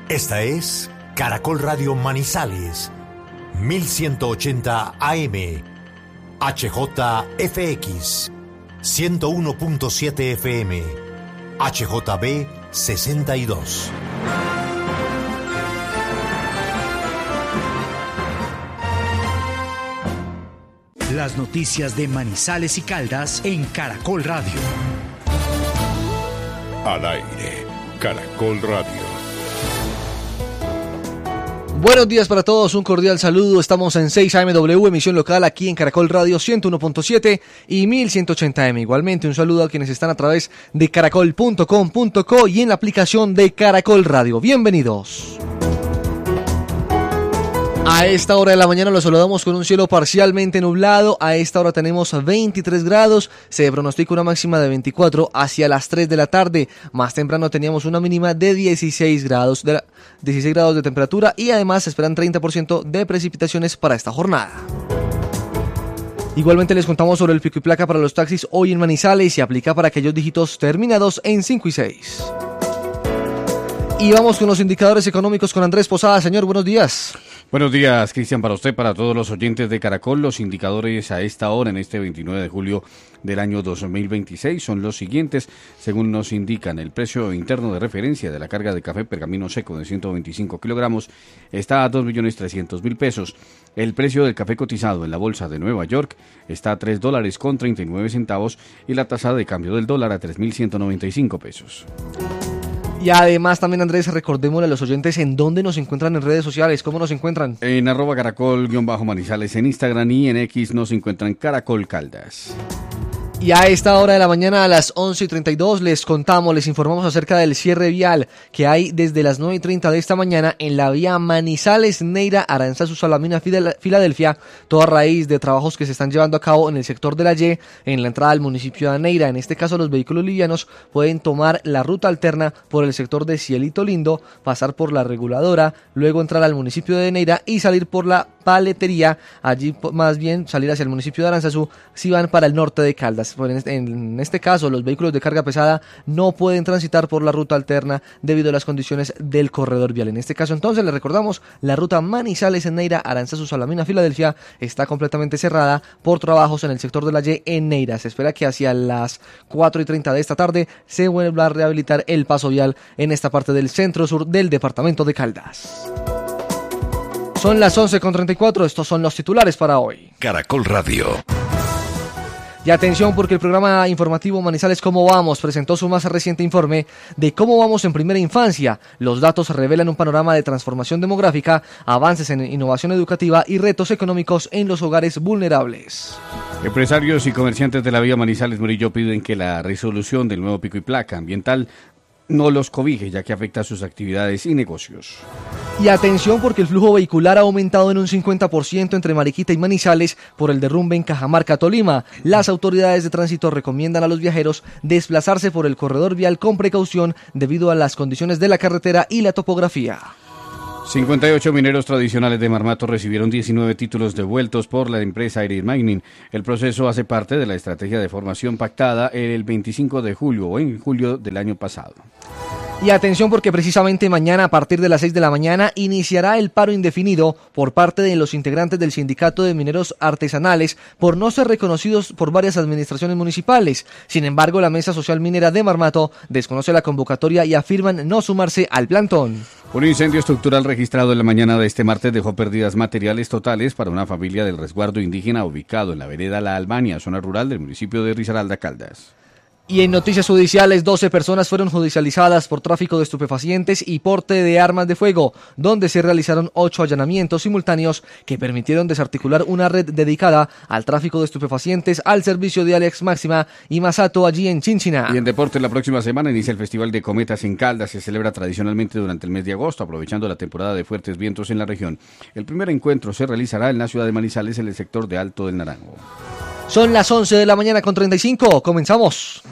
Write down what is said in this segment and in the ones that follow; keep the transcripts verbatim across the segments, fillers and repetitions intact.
Esta es Caracol Radio Manizales, mil ciento ochenta A M, H J F X, ciento uno punto siete F M, H J B sesenta y dos. Las noticias de Manizales y Caldas en Caracol Radio. Al aire, Caracol Radio. Buenos días para todos, un cordial saludo. Estamos en seis A M W, emisión local aquí en Caracol Radio ciento uno punto siete y mil ciento ochenta A M. Igualmente un saludo a quienes están a través de caracol punto com punto co y en la aplicación de Caracol Radio. Bienvenidos. A esta hora de la mañana los saludamos con un cielo parcialmente nublado. A esta hora tenemos veintitrés grados, se pronostica una máxima de veinticuatro hacia las tres de la tarde. Más temprano teníamos una mínima de dieciséis grados de, la, dieciséis grados de temperatura y además se esperan treinta por ciento de precipitaciones para esta jornada. Igualmente les contamos sobre el pico y placa para los taxis hoy en Manizales y aplica para aquellos dígitos terminados en cinco y seis. Y vamos con los indicadores económicos con Andrés Posada. Señor, buenos días. Buenos días, Cristian, para usted, para todos los oyentes de Caracol. Los indicadores a esta hora, en este veintinueve de julio del año dos mil veintiséis, son los siguientes. Según nos indican, el precio interno de referencia de la carga de café pergamino seco de ciento veinticinco kilogramos está a dos millones trescientos mil pesos. El precio del café cotizado en la bolsa de Nueva York está a tres dólares con treinta y nueve centavos y la tasa de cambio del dólar a tres mil ciento noventa y cinco pesos. Y además también, Andrés, recordémosle a los oyentes en dónde nos encuentran en redes sociales. ¿Cómo nos encuentran? En arroba caracol-manizales en Instagram y en X nos encuentran Caracol Caldas. Y a esta hora de la mañana, a las once y treinta y dos, les contamos, les informamos acerca del cierre vial que hay desde las nueve y treinta de esta mañana en la vía Manizales, Neira, Aranzazu, Salamina, Filadelfia, toda raíz de trabajos que se están llevando a cabo en el sector de la Y, en la entrada al municipio de Neira. En este caso, los vehículos livianos pueden tomar la ruta alterna por el sector de Cielito Lindo, pasar por la reguladora, luego entrar al municipio de Neira y salir por la paletería, allí más bien salir hacia el municipio de Aranzazu si van para el norte de Caldas. En este caso, los vehículos de carga pesada no pueden transitar por la ruta alterna debido a las condiciones del corredor vial. En este caso, entonces, les recordamos, la ruta Manizales en Neira, Aranzazu, Salamina, Filadelfia está completamente cerrada por trabajos en el sector de la Y en Neira. Se espera que hacia las cuatro y treinta de esta tarde se vuelva a rehabilitar el paso vial en esta parte del centro-sur del departamento de Caldas. Son las once con treinta y cuatro, estos son los titulares para hoy. Caracol Radio. Y atención porque el programa informativo Manizales ¿Cómo vamos? Presentó su más reciente informe de cómo vamos en primera infancia. Los datos revelan un panorama de transformación demográfica, avances en innovación educativa y retos económicos en los hogares vulnerables. Empresarios y comerciantes de la vía Manizales Murillo piden que la resolución del nuevo pico y placa ambiental no los cobije, ya que afecta a sus actividades y negocios. Y atención porque el flujo vehicular ha aumentado en un cincuenta por ciento entre Mariquita y Manizales por el derrumbe en Cajamarca, Tolima. Las autoridades de tránsito recomiendan a los viajeros desplazarse por el corredor vial con precaución debido a las condiciones de la carretera y la topografía. cincuenta y ocho mineros tradicionales de Marmato recibieron diecinueve títulos devueltos por la empresa Iris Mining. El proceso hace parte de la estrategia de formación pactada el veinticinco de julio o en julio del año pasado. Y atención porque precisamente mañana a partir de las seis de la mañana iniciará el paro indefinido por parte de los integrantes del Sindicato de Mineros Artesanales por no ser reconocidos por varias administraciones municipales. Sin embargo, la Mesa Social Minera de Marmato desconoce la convocatoria y afirman no sumarse al plantón. Un incendio estructural registrado en la mañana de este martes dejó pérdidas materiales totales para una familia del resguardo indígena ubicado en la vereda La Albania, zona rural del municipio de Risaralda, Caldas. Y en noticias judiciales, doce personas fueron judicializadas por tráfico de estupefacientes y porte de armas de fuego, donde se realizaron ocho allanamientos simultáneos que permitieron desarticular una red dedicada al tráfico de estupefacientes al servicio de Alex Máxima y Masato allí en Chinchina. Y en deporte, la próxima semana inicia el Festival de Cometas en Caldas. Se celebra tradicionalmente durante el mes de agosto, aprovechando la temporada de fuertes vientos en la región. El primer encuentro se realizará en la ciudad de Manizales, en el sector de Alto del Naranjo. Son las once de la mañana con treinta y cinco. Comenzamos.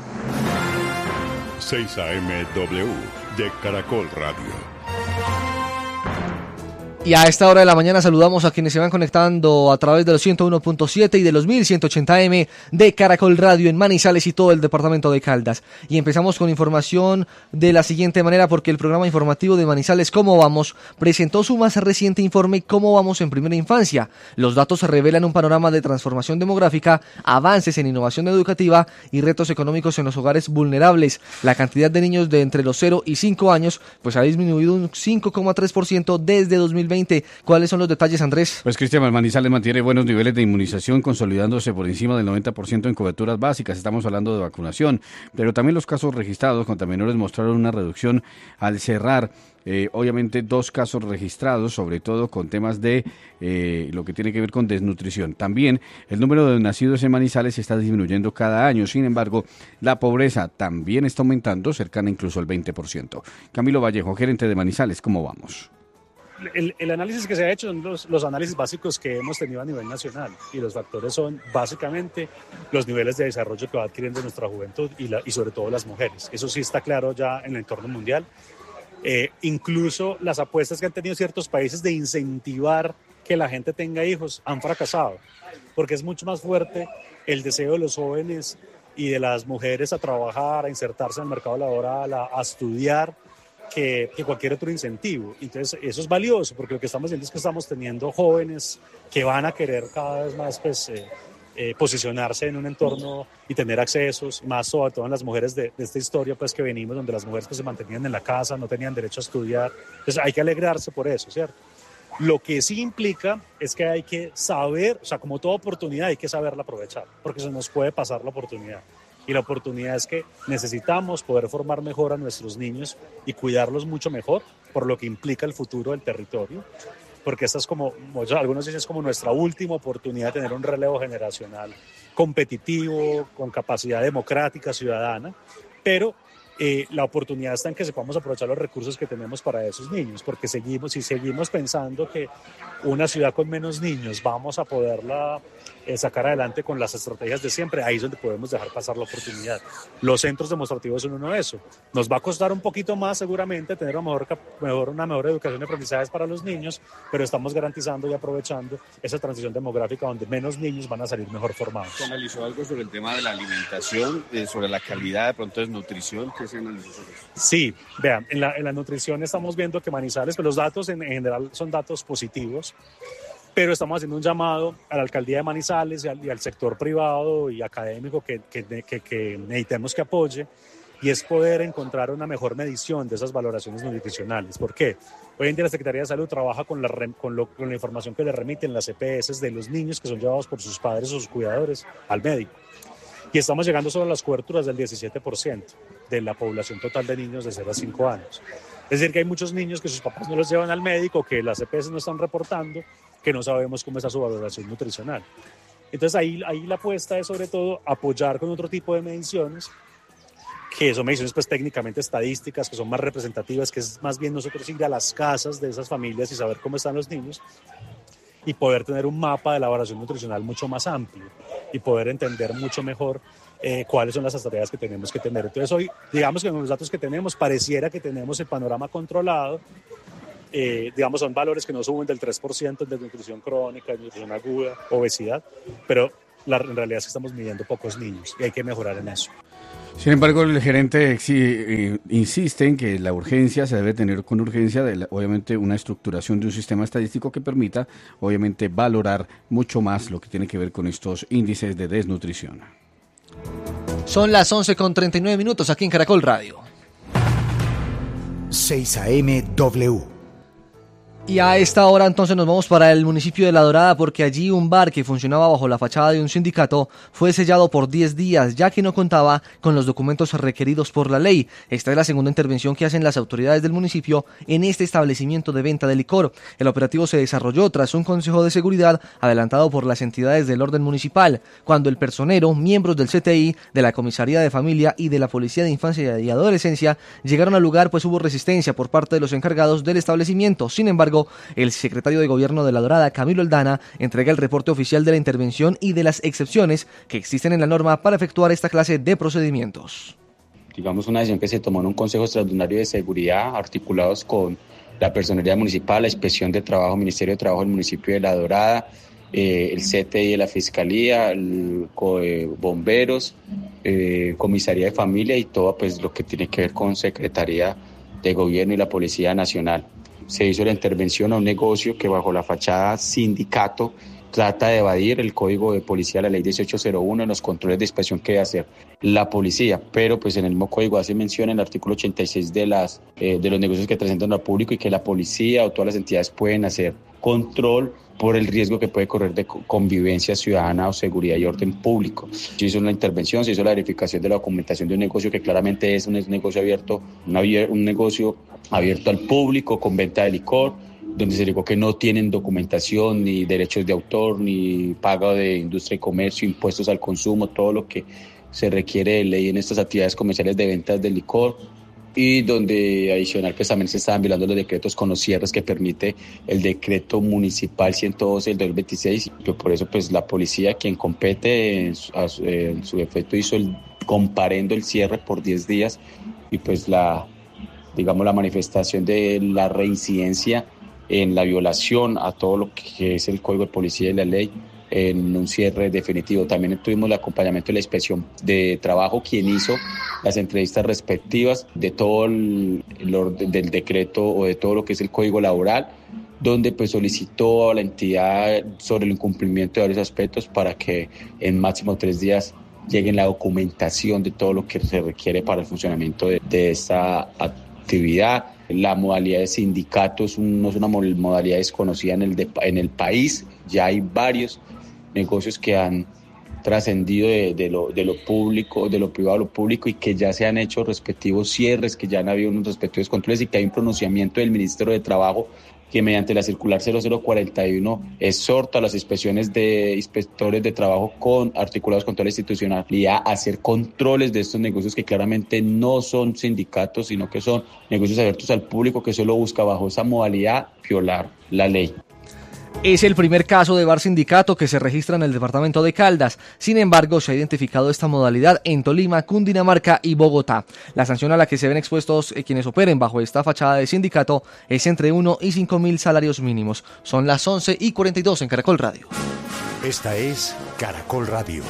seis A M W de Caracol Radio. Y a esta hora de la mañana saludamos a quienes se van conectando a través de los ciento uno punto siete y de los mil ciento ochenta A M de Caracol Radio en Manizales y todo el departamento de Caldas. Y empezamos con información de la siguiente manera, porque el programa informativo de Manizales ¿Cómo vamos? Presentó su más reciente informe ¿Cómo vamos en primera infancia? Los datos revelan un panorama de transformación demográfica, avances en innovación educativa y retos económicos en los hogares vulnerables. La cantidad de niños de entre los cero y cinco años pues ha disminuido un cinco coma tres por ciento desde dos mil veinte. ¿Cuáles son los detalles, Andrés? Pues Cristian, Manizales mantiene buenos niveles de inmunización, consolidándose por encima del noventa por ciento en coberturas básicas. Estamos hablando de vacunación, pero también los casos registrados contra menores mostraron una reducción al cerrar. Eh, obviamente dos casos registrados, sobre todo con temas de eh, lo que tiene que ver con desnutrición. También el número de nacidos en Manizales está disminuyendo cada año. Sin embargo, la pobreza también está aumentando, cercana incluso al veinte por ciento. Camilo Vallejo, gerente de Manizales, ¿cómo vamos? El, el análisis que se ha hecho son los, los análisis básicos que hemos tenido a nivel nacional, y los factores son básicamente los niveles de desarrollo que va adquiriendo nuestra juventud y, la, y sobre todo las mujeres. Eso sí está claro ya en el entorno mundial. Eh, incluso las apuestas que han tenido ciertos países de incentivar que la gente tenga hijos han fracasado, porque es mucho más fuerte el deseo de los jóvenes y de las mujeres a trabajar, a insertarse en el mercado laboral, a, a estudiar, Que, que cualquier otro incentivo. Entonces eso es valioso, porque lo que estamos viendo es que estamos teniendo jóvenes que van a querer cada vez más pues, eh, eh, posicionarse en un entorno y tener accesos, más sobre todo en las mujeres de, de esta historia pues que venimos, donde las mujeres pues, se mantenían en la casa, no tenían derecho a estudiar. Entonces hay que alegrarse por eso, ¿cierto? Lo que sí implica es que hay que saber, o sea, como toda oportunidad hay que saberla aprovechar, porque se nos puede pasar la oportunidad. Y la oportunidad es que necesitamos poder formar mejor a nuestros niños y cuidarlos mucho mejor, por lo que implica el futuro del territorio, porque esta es como, algunos dicen, es como nuestra última oportunidad de tener un relevo generacional competitivo, con capacidad democrática, ciudadana, pero eh, la oportunidad está en que sepamos aprovechar los recursos que tenemos para esos niños, porque seguimos, si seguimos pensando que una ciudad con menos niños vamos a poderla Eh, sacar adelante con las estrategias de siempre, ahí es donde podemos dejar pasar la oportunidad. Los centros demostrativos son uno de eso. Nos va a costar un poquito más seguramente tener una mejor, mejor, una mejor educación y aprendizajes para los niños, pero estamos garantizando y aprovechando esa transición demográfica donde menos niños van a salir mejor formados. ¿Se analizó algo sobre el tema de la alimentación, eh, sobre la calidad de pronto de nutrición? ¿Qué se analizó sobre eso? Sí, vean, en la, en la nutrición estamos viendo que Manizales, pues los datos en, en general son datos positivos, pero estamos haciendo un llamado a la alcaldía de Manizales y al, y al sector privado y académico que, que, que, que necesitemos que apoye, y es poder encontrar una mejor medición de esas valoraciones nutricionales. ¿Por qué? Hoy en día la Secretaría de Salud trabaja con la, con, lo, con la información que le remiten las E P S de los niños que son llevados por sus padres o sus cuidadores al médico, y estamos llegando solo a las coberturas del diecisiete por ciento de la población total de niños de cero a cinco años. Es decir, que hay muchos niños que sus papás no los llevan al médico, que las E P S no están reportando, que no sabemos cómo está su valoración nutricional. Entonces ahí, ahí la apuesta es sobre todo apoyar con otro tipo de mediciones, que son mediciones pues técnicamente estadísticas, que son más representativas, que es más bien nosotros ir a las casas de esas familias y saber cómo están los niños, y poder tener un mapa de la valoración nutricional mucho más amplio y poder entender mucho mejor eh, cuáles son las tareas que tenemos que tener. Entonces hoy, digamos que con los datos que tenemos, pareciera que tenemos el panorama controlado. Eh, digamos, son valores que no suben del tres por ciento de nutrición crónica, de nutrición aguda, obesidad, pero la, en realidad es que estamos midiendo pocos niños y hay que mejorar en eso. Sin embargo, el gerente eh, insiste en que la urgencia se debe tener con urgencia, de la, obviamente, una estructuración de un sistema estadístico que permita, obviamente, valorar mucho más lo que tiene que ver con estos índices de desnutrición. Son las once con treinta y nueve minutos aquí en Caracol Radio. seis A M W. Y a esta hora entonces nos vamos para el municipio de La Dorada, porque allí un bar que funcionaba bajo la fachada de un sindicato fue sellado por diez días, ya que no contaba con los documentos requeridos por la ley. Esta es la segunda intervención que hacen las autoridades del municipio en este establecimiento de venta de licor. El operativo se desarrolló tras un consejo de seguridad adelantado por las entidades del orden municipal, cuando el personero, miembros del C T I, de la Comisaría de Familia y de la Policía de Infancia y Adolescencia llegaron al lugar, pues hubo resistencia por parte de los encargados del establecimiento. Sin embargo, el secretario de Gobierno de La Dorada, Camilo Aldana, entrega el reporte oficial de la intervención y de las excepciones que existen en la norma para efectuar esta clase de procedimientos. Digamos, una decisión que se tomó en un consejo extraordinario de seguridad, articulados con la Personería Municipal, la Inspección de Trabajo, Ministerio de Trabajo del municipio de La Dorada, eh, el C T I de la Fiscalía, el, eh, bomberos, eh, Comisaría de Familia y todo pues lo que tiene que ver con Secretaría de Gobierno y la Policía Nacional. Se hizo la intervención a un negocio que bajo la fachada sindicato trata de evadir el código de policía, la ley dieciocho cero uno, en los controles de inspección que debe hacer la policía, pero pues en el mismo código hace mención en el artículo ochenta y seis de, las, eh, de los negocios que presentan al público y que la policía o todas las entidades pueden hacer control por el riesgo que puede correr de convivencia ciudadana o seguridad y orden público. Se hizo una intervención, se hizo la verificación de la documentación de un negocio que claramente es un negocio abierto, un negocio abierto al público con venta de licor, donde se dijo que no tienen documentación, ni derechos de autor, ni pago de industria y comercio, impuestos al consumo, todo lo que se requiere de ley en estas actividades comerciales de ventas de licor, y donde adicional pues también se estaban violando los decretos con los cierres que permite el decreto municipal ciento doce del dos mil veintiséis, y por eso pues la policía, quien compete en su, en su defecto, hizo el comparendo el cierre por diez días, y pues la, digamos, la manifestación de la reincidencia en la violación a todo lo que es el Código de Policía y la ley en un cierre definitivo. También tuvimos el acompañamiento de la Inspección de Trabajo, quien hizo las entrevistas respectivas de todo el, el orden del decreto o de todo lo que es el Código Laboral, donde pues solicitó a la entidad sobre el incumplimiento de varios aspectos para que en máximo tres días lleguen la documentación de todo lo que se requiere para el funcionamiento de, de esta actividad. La modalidad de sindicatos no es una modalidad desconocida en el, de, en el país. Ya hay varios negocios que han trascendido de, de, lo, de lo público, de lo privado a lo público, y que ya se han hecho respectivos cierres, que ya han habido unos respectivos controles y que hay un pronunciamiento del Ministerio de Trabajo que mediante la circular cero cero cuarenta y uno exhorta a las inspecciones de inspectores de trabajo con articulados con toda la institucionalidad a hacer controles de estos negocios que claramente no son sindicatos, sino que son negocios abiertos al público, que solo busca bajo esa modalidad violar la ley. Es el primer caso de bar sindicato que se registra en el departamento de Caldas. Sin embargo, se ha identificado esta modalidad en Tolima, Cundinamarca y Bogotá. La sanción a la que se ven expuestos eh, quienes operen bajo esta fachada de sindicato es entre uno y cinco mil salarios mínimos. Son las once y cuarenta y dos en Caracol Radio. Esta es Caracol Radio.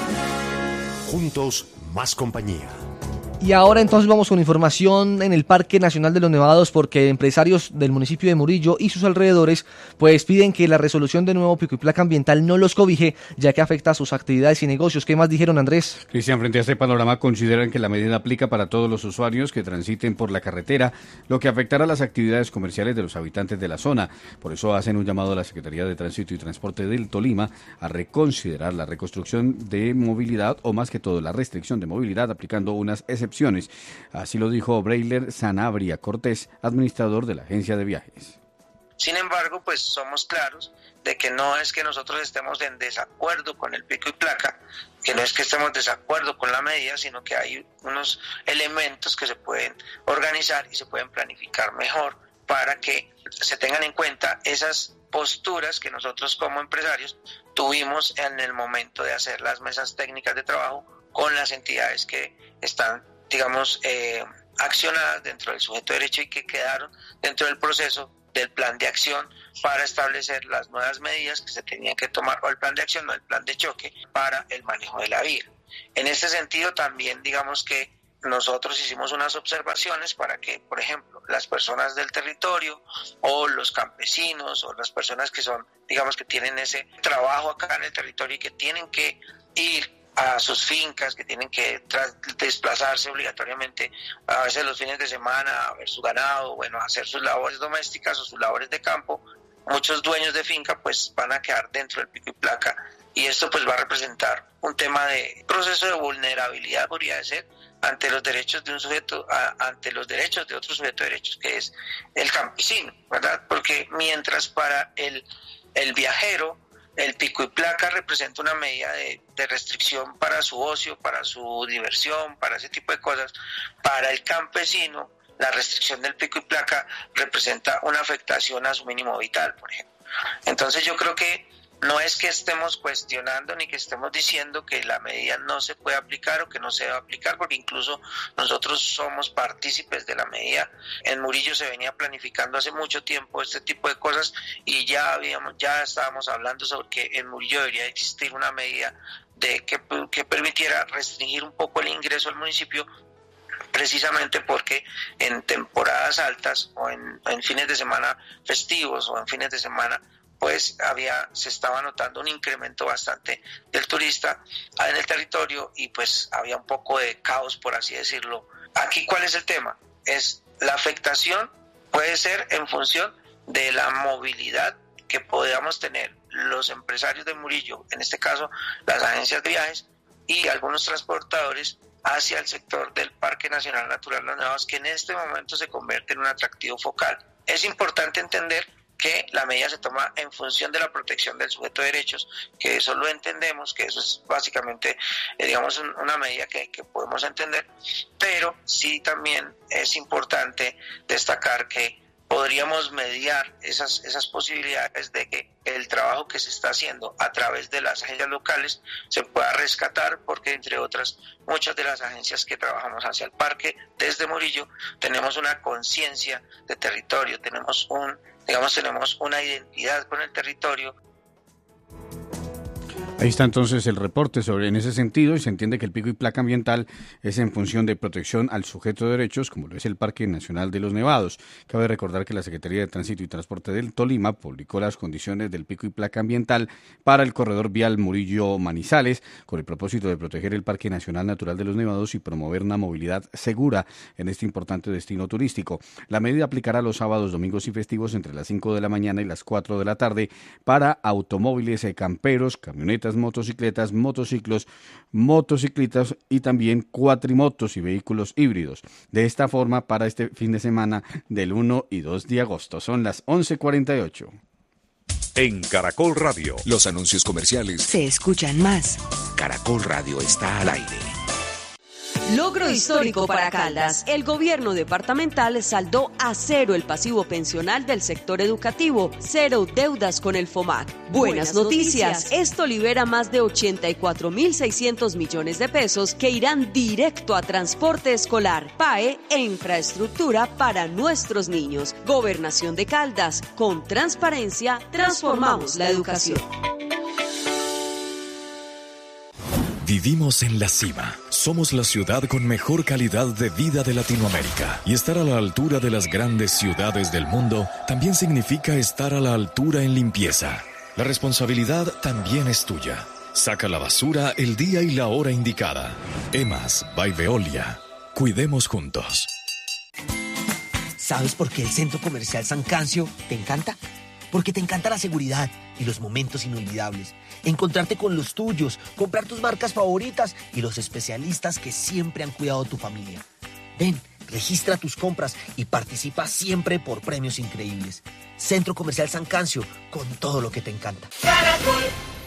Juntos, más compañía. Y ahora entonces vamos con información en el Parque Nacional de los Nevados, porque empresarios del municipio de Murillo y sus alrededores pues piden que la resolución de nuevo pico y placa ambiental no los cobije, ya que afecta a sus actividades y negocios. ¿Qué más dijeron, Andrés? Cristian, frente a este panorama consideran que la medida aplica para todos los usuarios que transiten por la carretera, lo que afectará a las actividades comerciales de los habitantes de la zona. Por eso hacen un llamado a la Secretaría de Tránsito y Transporte del Tolima a reconsiderar la reconstrucción de movilidad, o más que todo la restricción de movilidad, aplicando unas excepciones. Así lo dijo Breiler Sanabria Cortés, administrador de la agencia de viajes. Sin embargo, pues somos claros de que no es que nosotros estemos en desacuerdo con el pico y placa, que no es que estemos en desacuerdo con la medida, sino que hay unos elementos que se pueden organizar y se pueden planificar mejor para que se tengan en cuenta esas posturas que nosotros como empresarios tuvimos en el momento de hacer las mesas técnicas de trabajo con las entidades que están, digamos, eh, accionadas dentro del sujeto de derecho y que quedaron dentro del proceso del plan de acción para establecer las nuevas medidas que se tenían que tomar, o el plan de acción, no el plan de choque, para el manejo de la vía. En este sentido también, digamos que nosotros hicimos unas observaciones para que, por ejemplo, las personas del territorio o los campesinos o las personas que son, digamos, que tienen ese trabajo acá en el territorio y que tienen que ir a sus fincas, que tienen que tras, desplazarse obligatoriamente a veces los fines de semana a ver su ganado, bueno, a hacer sus labores domésticas o sus labores de campo. Muchos dueños de finca pues van a quedar dentro del pico y placa, y esto pues va a representar un tema de proceso de vulnerabilidad, podría ser, ante los derechos de un sujeto, a, ante los derechos de otro sujeto de derechos, que es el campesino, ¿verdad? Porque mientras para el, el viajero el pico y placa representa una medida de, de restricción para su ocio, para su diversión, para ese tipo de cosas, para el campesino la restricción del pico y placa representa una afectación a su mínimo vital, por ejemplo. Entonces yo creo que No es que estemos cuestionando ni que estemos diciendo que la medida no se puede aplicar o que no se debe aplicar, porque incluso nosotros somos partícipes de la medida. En Murillo se venía planificando hace mucho tiempo este tipo de cosas y ya habíamos, ya estábamos hablando sobre que en Murillo debería existir una medida de que, que permitiera restringir un poco el ingreso al municipio, precisamente porque en temporadas altas o en, en fines de semana festivos o en fines de semana pues había se estaba notando un incremento bastante del turista en el territorio y pues había un poco de caos, por así decirlo. Aquí, ¿cuál es el tema? Es la afectación puede ser en función de la movilidad que podamos tener los empresarios de Murillo, en este caso las agencias de viajes y algunos transportadores hacia el sector del Parque Nacional Natural Los Nevados, que en este momento se convierte en un atractivo focal. Es importante entender que la medida se toma en función de la protección del sujeto de derechos, que eso lo entendemos, que eso es básicamente, eh, digamos, un, una medida que, que podemos entender, pero sí también es importante destacar que podríamos mediar esas, esas posibilidades de que el trabajo que se está haciendo a través de las agencias locales se pueda rescatar, porque entre otras, muchas de las agencias que trabajamos hacia el parque desde Murillo tenemos una conciencia de territorio, tenemos un digamos, tenemos una identidad con el territorio. Ahí está entonces el reporte sobre en ese sentido y se entiende que el pico y placa ambiental es en función de protección al sujeto de derechos, como lo es el Parque Nacional de los Nevados. Cabe recordar que la Secretaría de Tránsito y Transporte del Tolima publicó las condiciones del pico y placa ambiental para el corredor vial Murillo-Manizales con el propósito de proteger el Parque Nacional Natural de los Nevados y promover una movilidad segura en este importante destino turístico. La medida aplicará los sábados, domingos y festivos entre las cinco de la mañana y las cuatro de la tarde para automóviles, camperos, camionetas, motocicletas, motociclos, motocicletas y también cuatrimotos y vehículos híbridos. De esta forma, para este fin de semana del uno y dos de agosto. Son las once cuarenta y ocho. En Caracol Radio, los anuncios comerciales se escuchan más. Caracol Radio está al aire. Logro histórico para Caldas. El gobierno departamental saldó a cero el pasivo pensional del sector educativo, cero deudas con el FOMAC. Buenas, Buenas noticias. noticias, esto libera más de ochenta y cuatro mil seiscientos millones de pesos que irán directo a transporte escolar, P A E e infraestructura para nuestros niños. Gobernación de Caldas, con transparencia transformamos la educación. Vivimos en la cima. Somos la ciudad con mejor calidad de vida de Latinoamérica. Y estar a la altura de las grandes ciudades del mundo también significa estar a la altura en limpieza. La responsabilidad también es tuya. Saca la basura el día y la hora indicada. EMAS by Veolia. Cuidemos juntos. ¿Sabes por qué el Centro Comercial San Cancio te encanta? Porque te encanta la seguridad y los momentos inolvidables. Encontrarte con los tuyos, comprar tus marcas favoritas y los especialistas que siempre han cuidado de tu familia. Ven, registra tus compras y participa siempre por premios increíbles. Centro Comercial San Cancio, con todo lo que te encanta. ¡Caracol!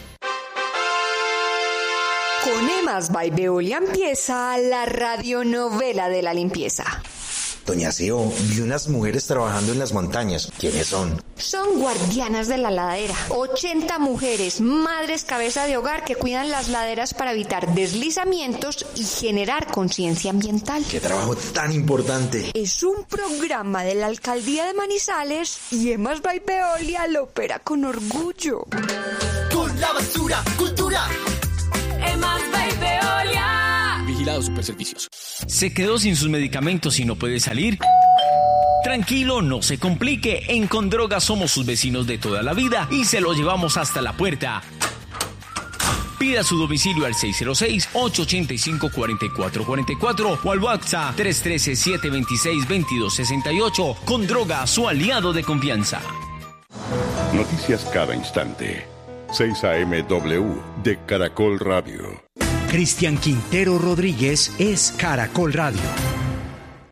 Con EMAS by Veolia empieza la radionovela de la limpieza. Doña Seo, vi unas mujeres trabajando en las montañas. ¿Quiénes son? Son guardianas de la ladera. ochenta mujeres, madres cabeza de hogar que cuidan las laderas para evitar deslizamientos y generar conciencia ambiental. ¡Qué trabajo tan importante! Es un programa de la Alcaldía de Manizales y EMAS by Veolia lo opera con orgullo. Con la basura, cultura. EMAS by Veolia. Vigilado Superservicios. ¿Se quedó sin sus medicamentos y no puede salir? Tranquilo, no se complique. En Condroga somos sus vecinos de toda la vida y se lo llevamos hasta la puerta. Pida su domicilio al seis cero seis, ocho ocho cinco, cuatro cuatro cuatro cuatro o al WhatsApp tres uno tres, siete dos seis, dos dos seis ocho. Condroga, su aliado de confianza. Noticias cada instante. seis A M W de Caracol Radio. Cristian Quintero Rodríguez es Caracol Radio.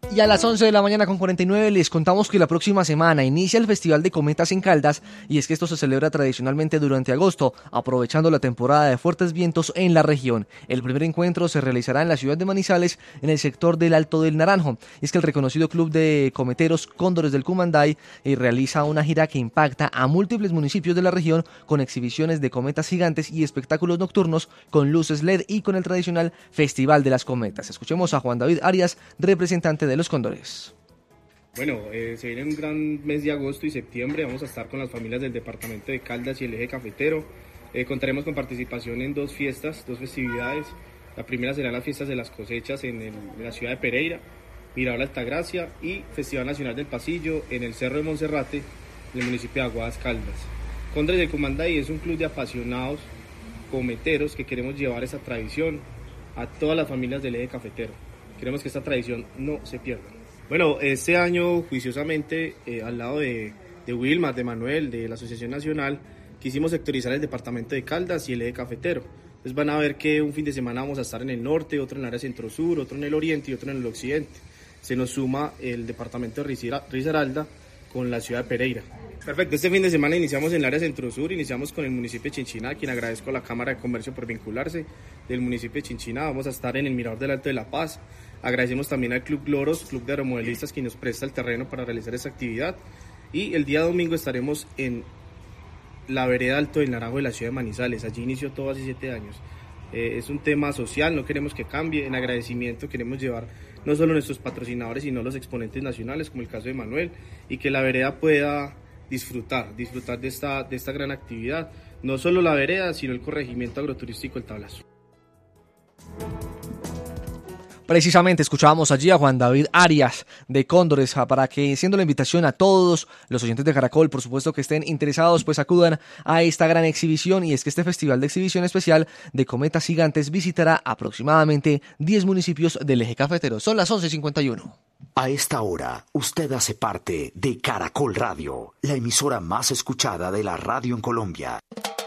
Y a las once de la mañana con cuarenta y nueve les contamos que la próxima semana inicia el Festival de Cometas en Caldas, y es que esto se celebra tradicionalmente durante agosto, aprovechando la temporada de fuertes vientos en la región. El primer encuentro se realizará en la ciudad de Manizales, en el sector del Alto del Naranjo. Y es que el reconocido club de cometeros Cóndores del Cumanday eh, realiza una gira que impacta a múltiples municipios de la región con exhibiciones de cometas gigantes y espectáculos nocturnos con luces L E D y con el tradicional Festival de las Cometas. Escuchemos a Juan David Arias, representante de los Cóndores. Bueno, eh, se viene un gran mes de agosto y septiembre. Vamos a estar con las familias del departamento de Caldas y el eje cafetero. Eh, contaremos con participación en dos fiestas, dos festividades. La primera será las fiestas de las cosechas en, el, en la ciudad de Pereira, Mirador Altagracia, y Festival Nacional del Pasillo en el Cerro de Monserrate, en el municipio de Aguadas, Caldas. Cóndores del Cumanday es un club de apasionados cometeros que queremos llevar esa tradición a todas las familias del eje cafetero. Queremos que esta tradición no se pierda. Bueno, este año juiciosamente, eh, al lado de, de Wilmar, de Manuel, de la Asociación Nacional, quisimos sectorizar el departamento de Caldas y el eje cafetero. Entonces van a ver que un fin de semana vamos a estar en el norte, otro en el área centro-sur, otro en el oriente y otro en el occidente. Se nos suma el departamento de Risaralda con la ciudad de Pereira. Perfecto, este fin de semana iniciamos en el área centro-sur, iniciamos con el municipio de Chinchiná, quien agradezco a la Cámara de Comercio por vincularse del municipio de Chinchiná. Vamos a estar en el Mirador del Alto de la Paz. Agradecemos también al Club Gloros, Club de Aeromodelistas, quien nos presta el terreno para realizar esta actividad. Y el día domingo estaremos en la vereda Alto del Naranjo de la ciudad de Manizales. Allí inició todo hace siete años. Eh, es un tema social, no queremos que cambie. En agradecimiento queremos llevar no solo nuestros patrocinadores, sino los exponentes nacionales, como el caso de Manuel, y que la vereda pueda disfrutar, disfrutar de esta, de esta gran actividad. No solo la vereda, sino el corregimiento agroturístico El Tablazo. Precisamente escuchábamos allí a Juan David Arias de Cóndores para que, siendo la invitación a todos los oyentes de Caracol, por supuesto que estén interesados, pues acudan a esta gran exhibición. Y es que este festival de exhibición especial de cometas gigantes visitará aproximadamente diez municipios del eje cafetero. Son las once cincuenta y uno. A esta hora, usted hace parte de Caracol Radio, la emisora más escuchada de la radio en Colombia.